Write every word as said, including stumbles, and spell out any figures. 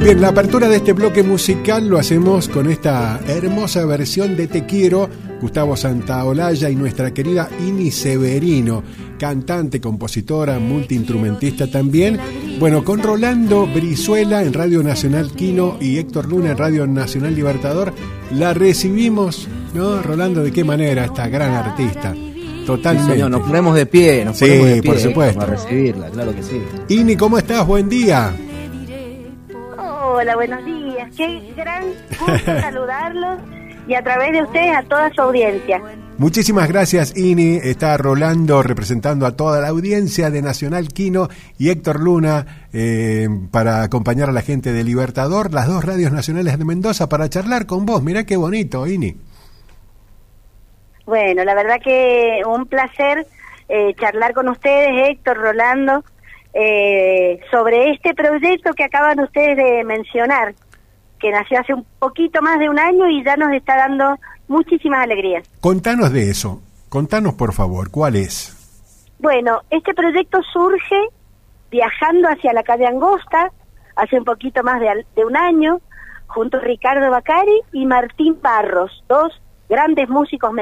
Bien, la apertura de este bloque musical lo hacemos con esta hermosa versión de Te Quiero, Gustavo Santaolalla y nuestra querida Ini Severino, cantante, compositora, multiinstrumentista también. Bueno, con Rolando Brizuela en Radio Nacional Quino y Héctor Luna en Radio Nacional Libertador, la recibimos, ¿no? Rolando, ¿de qué manera esta gran artista? Totalmente. Sí, señor, nos ponemos de pie, nos sí, ponemos de pie, por supuesto. Para recibirla, claro que sí. Ini, ¿cómo estás? Buen día. Hola, buenos días. Qué gran gusto saludarlos y a través de ustedes a toda su audiencia. Muchísimas gracias, Ini. Está Rolando representando a toda la audiencia de Nacional Quino y Héctor Luna eh, para acompañar a la gente de Libertador, las dos radios nacionales de Mendoza, para charlar con vos. Mirá qué bonito, Ini. Bueno, la verdad que un placer eh, charlar con ustedes, Héctor, Rolando, eh, sobre este proyecto que acaban ustedes de mencionar, que nació hace un poquito más de un año y ya nos está dando muchísimas alegrías. Contanos de eso, contanos por favor, ¿cuál es? Bueno, este proyecto surge viajando hacia la calle Angosta, hace un poquito más de, de un año, junto a Ricardo Bacari y Martín Barros, dos grandes músicos